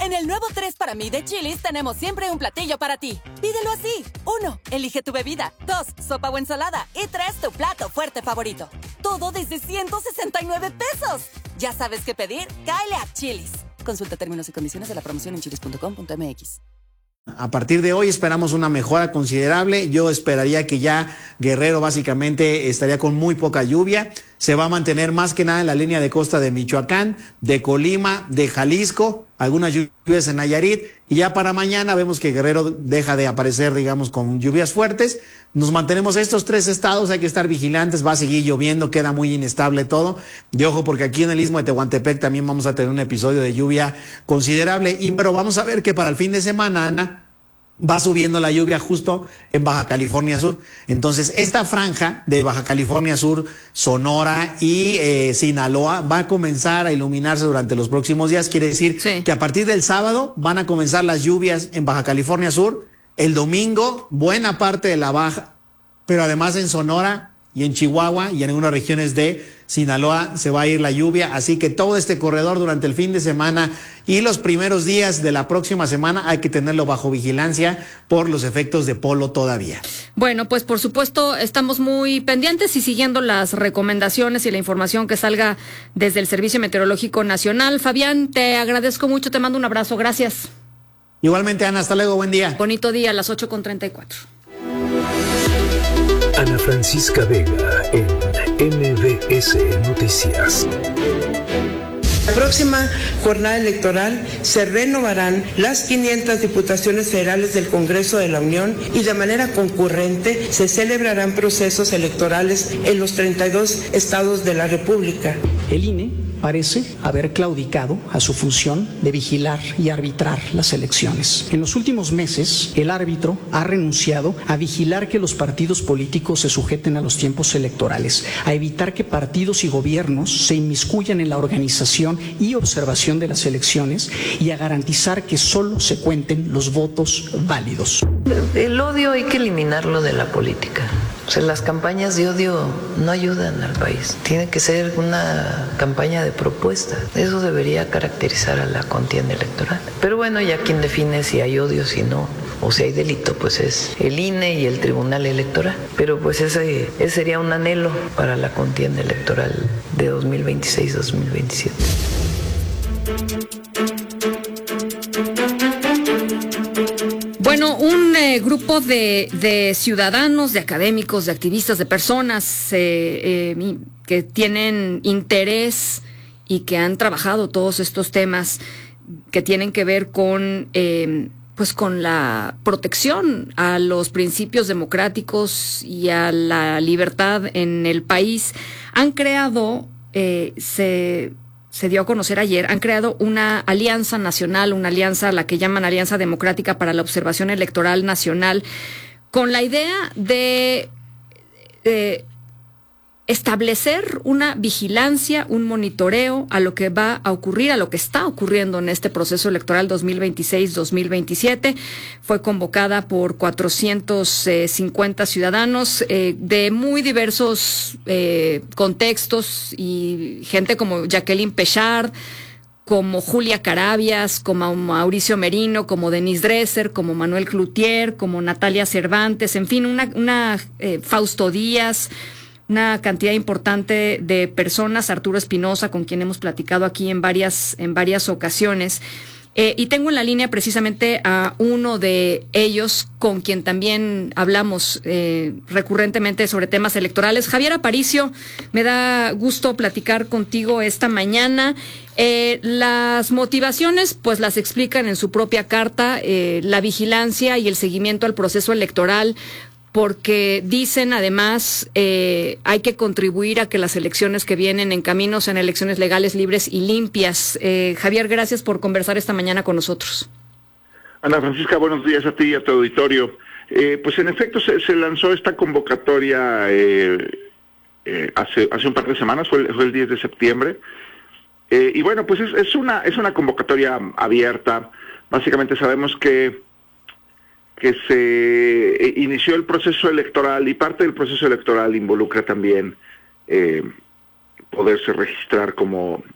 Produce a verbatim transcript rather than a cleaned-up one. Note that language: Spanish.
En el nuevo tres para mí de Chili's tenemos siempre un platillo para ti. Pídelo así. Uno, elige tu bebida. Dos, sopa o ensalada. Y tres, tu plato fuerte favorito. Todo desde ciento sesenta y nueve pesos. ¿Ya sabes qué pedir? Cáele a Chili's. Consulta términos y condiciones de la promoción en chilis punto com punto m x. A partir de hoy esperamos una mejora considerable. Yo esperaría que ya Guerrero básicamente estaría con muy poca lluvia. Se va a mantener más que nada en la línea de costa de Michoacán, de Colima, de Jalisco, algunas lluvias en Nayarit. Y ya para mañana vemos que Guerrero deja de aparecer, digamos, con lluvias fuertes. Nos mantenemos estos tres estados, hay que estar vigilantes, va a seguir lloviendo, queda muy inestable todo. Y ojo, porque aquí en el Istmo de Tehuantepec también vamos a tener un episodio de lluvia considerable. Y pero vamos a ver que para el fin de semana, Ana, va subiendo la lluvia justo en Baja California Sur. Entonces, esta franja de Baja California Sur, Sonora y eh, Sinaloa va a comenzar a iluminarse durante los próximos días. Quiere decir sí. que a partir del sábado van a comenzar las lluvias en Baja California Sur. El domingo, buena parte de la Baja, pero además en Sonora y en Chihuahua y en algunas regiones de Sinaloa se va a ir la lluvia, así que todo este corredor durante el fin de semana y los primeros días de la próxima semana hay que tenerlo bajo vigilancia por los efectos de polo todavía. Bueno, pues por supuesto estamos muy pendientes y siguiendo las recomendaciones y la información que salga desde el Servicio Meteorológico Nacional. Fabián, te agradezco mucho, te mando un abrazo, gracias. Igualmente, Ana, hasta luego, buen día. Bonito día, a las ocho con treinta y cuatro. Ana Francisca Vega en M B S Noticias. La próxima jornada electoral se renovarán las quinientas diputaciones federales del Congreso de la Unión y de manera concurrente se celebrarán procesos electorales en los treinta y dos estados de la República. El I N E parece haber claudicado a su función de vigilar y arbitrar las elecciones. En los últimos meses, el árbitro ha renunciado a vigilar que los partidos políticos se sujeten a los tiempos electorales, a evitar que partidos y gobiernos se inmiscuyan en la organización y observación de las elecciones y a garantizar que solo se cuenten los votos válidos. El odio hay que eliminarlo de la política. O sea, las campañas de odio no ayudan al país. Tiene que ser una campaña de propuesta. Eso debería caracterizar a la contienda electoral. Pero bueno, ya quien define si hay odio, si no, o si hay delito, pues es el I N E y el Tribunal Electoral. Pero pues ese, ese sería un anhelo para la contienda electoral de dos mil veintiséis a dos mil veintisiete. Bueno, un eh, grupo de, de ciudadanos, de académicos, de activistas, de personas eh, eh, que tienen interés y que han trabajado todos estos temas que tienen que ver con, eh, pues, con la protección a los principios democráticos y a la libertad en el país, han creado, eh, se... se dio a conocer ayer, han creado una alianza nacional, una alianza, la que llaman Alianza Democrática para la Observación Electoral Nacional, con la idea de eh, establecer una vigilancia, un monitoreo a lo que va a ocurrir, a lo que está ocurriendo en este proceso electoral dos mil veintiséis dos mil veintisiete. Fue convocada por cuatrocientos cincuenta ciudadanos eh, de muy diversos eh, contextos y gente como Jacqueline Pechard, como Julia Carabias, como Mauricio Merino, como Denise Dresser, como Manuel Cloutier, como Natalia Cervantes, en fin, una, una eh, Fausto Díaz, una cantidad importante de personas, Arturo Espinosa, con quien hemos platicado aquí en varias, en varias ocasiones. Eh, y tengo en la línea precisamente a uno de ellos, con quien también hablamos eh, recurrentemente sobre temas electorales. Javier Aparicio, me da gusto platicar contigo esta mañana. Eh, las motivaciones, pues las explican en su propia carta, eh, la vigilancia y el seguimiento al proceso electoral, porque dicen además eh, hay que contribuir a que las elecciones que vienen en camino sean elecciones legales, libres y limpias. Eh, Javier, gracias por conversar esta mañana con nosotros. Ana Francisca, buenos días a ti y a tu auditorio. Eh, pues en efecto se, se lanzó esta convocatoria eh, eh, hace, hace un par de semanas, fue el, fue el diez de septiembre. Eh, y bueno, pues es, es, una, es una convocatoria abierta. Básicamente sabemos que que se inició el proceso electoral y parte del proceso electoral involucra también eh, poderse registrar como,